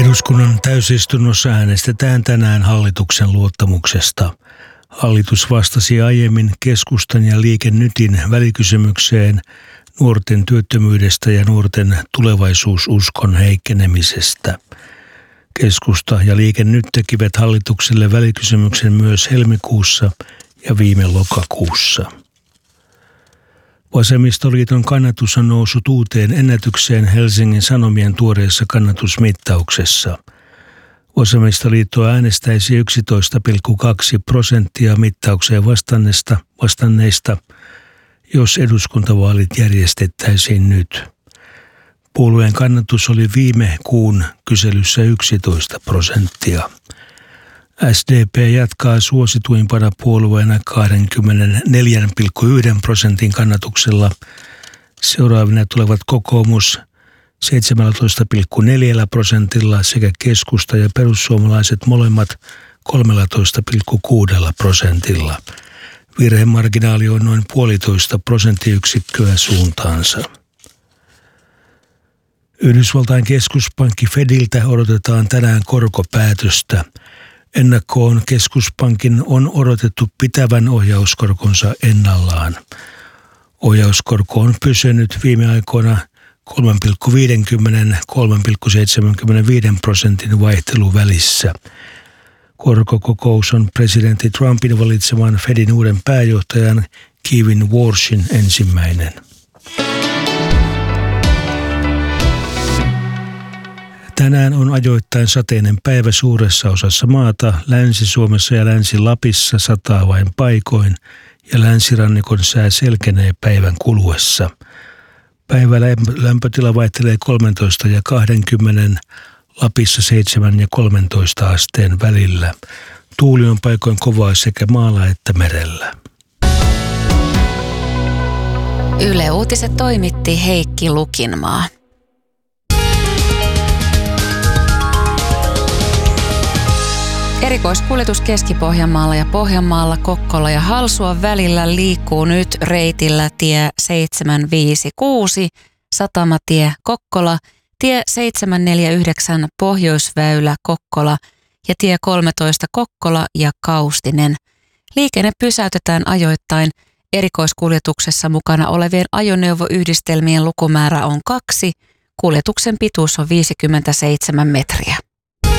Eduskunnan täysistunnossa äänestetään tänään hallituksen luottamuksesta. Hallitus vastasi aiemmin Keskustan ja Liike Nytin välikysymykseen nuorten työttömyydestä ja nuorten tulevaisuususkon heikkenemisestä. Keskusta ja Liike Nyt tekivät hallitukselle välikysymyksen myös helmikuussa ja viime lokakuussa. Vasemmistoliiton kannatus on noussut uuteen ennätykseen Helsingin Sanomien tuoreessa kannatusmittauksessa. Vasemmistoliitto äänestäisi 11,2% mittaukseen vastanneista, jos eduskuntavaalit järjestettäisiin nyt. Puolueen kannatus oli viime kuun kyselyssä 11%. SDP jatkaa suosituimpana puolueena 24,1% kannatuksella. Seuraavina tulevat kokoomus 17,4% sekä keskusta ja perussuomalaiset molemmat 13,6%. Virhemarginaali on noin 1,5 prosenttiyksikköä suuntaansa. Yhdysvaltain keskuspankki Fediltä odotetaan tänään korkopäätöstä. Ennakkoon keskuspankin on odotettu pitävän ohjauskorkonsa ennallaan. Ohjauskorko on pysynyt viime aikoina 3,50–3,75% vaihteluvälissä. Korkokokous on presidentti Trumpin valitseman Fedin uuden pääjohtajan Kevin Warshin ensimmäinen. Tänään on ajoittain sateinen päivä suuressa osassa maata. Länsi-Suomessa ja Länsi-Lapissa sataa vain paikoin ja länsirannikon sää selkenee päivän kuluessa. Päivällä lämpötila vaihtelee 13 ja 20, Lapissa 7 ja 13 asteen välillä. Tuuli on paikoin kovaa sekä maalla että merellä. Yle Uutiset toimitti Heikki Lukinmaa. Erikoiskuljetus Keski-Pohjanmaalla ja Pohjanmaalla, Kokkola ja Halsuan välillä liikkuu nyt reitillä tie 756, Satamatie Kokkola, tie 749 Pohjoisväylä Kokkola ja tie 13 Kokkola ja Kaustinen. Liikenne pysäytetään ajoittain. Erikoiskuljetuksessa mukana olevien ajoneuvoyhdistelmien lukumäärä on 2, kuljetuksen pituus on 57 metriä.